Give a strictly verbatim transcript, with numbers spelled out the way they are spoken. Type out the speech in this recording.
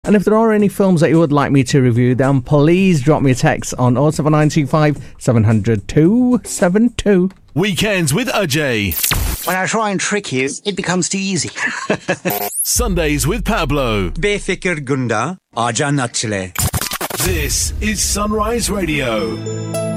And if there are any films that you would like me to review, then please drop me a text on oh seven nine two five seven hundred two seven two. Weekends with Ajay. When I try and trick you, it becomes too easy. Sundays with Pablo. Befikir Gunda, Aja Nachle. This is Sunrise Radio.